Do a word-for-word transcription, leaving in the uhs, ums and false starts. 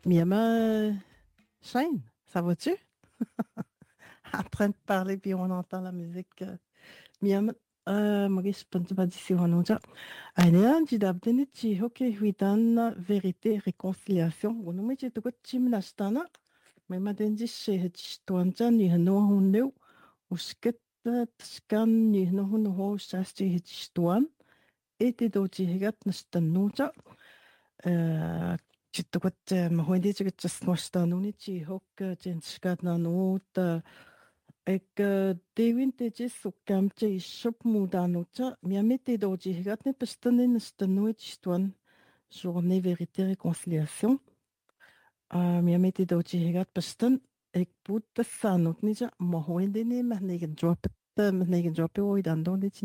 Miama, Shane, ça va-tu? En train de parler, puis on entend la musique. euh, Miama, euh, Maurice Pantabadisi Wanoja. Aïna, Jidabdeni Chihoke, Huitan, Vérité, Réconciliation. On nous met tout Chim Nastana, mais Madenji Sheh Tuanja, Nihano Huneu, Usket, Tskan, Nihno Hunho, Shasti Hitchtuan, et Doji Higat Nastanuja. Читтукат махуиндичигит жасмаштаануни хок жинскатнануут эк дэвинтэжис суккамча ишшоп мудаануутса миамитидоожигатни пастанин стануит journée vérité réconciliation а миамитидоожигат пастан эк пут тассаанут нижа махуиндини махниген жопт махниген жопи ойдандони